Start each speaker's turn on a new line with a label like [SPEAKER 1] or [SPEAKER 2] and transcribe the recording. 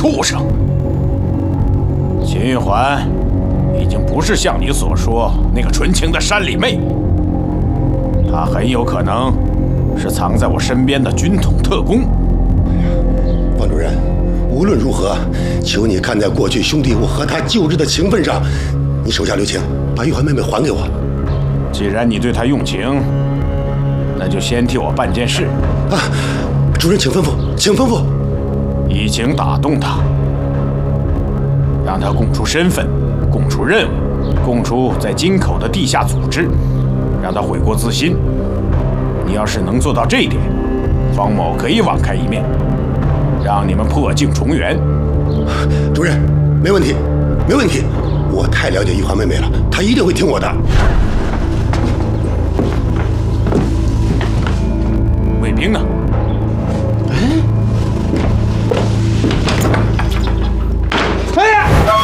[SPEAKER 1] 畜生！秦玉环已经不是像你所说那个纯情的山里妹，她很有可能是藏在我身边的军统特工。
[SPEAKER 2] 王主任，无论如何，求你看在过去兄弟我和她旧日的情分上，你手下留情，把玉环妹妹还给我。
[SPEAKER 1] 既然你对她用情，那就先替我办件事。
[SPEAKER 2] 啊，主任，请吩咐，请吩咐。
[SPEAKER 1] 以情打动她，让她供出身份，供出任务，供出在京口的地下组织，让她悔过自新。你要是能做到这一点，方某可以网开一面，让你们破镜重圆。
[SPEAKER 2] 主任，没问题，没问题。我太了解玉环妹妹了，她一定会听我的。
[SPEAKER 1] 卫兵呢？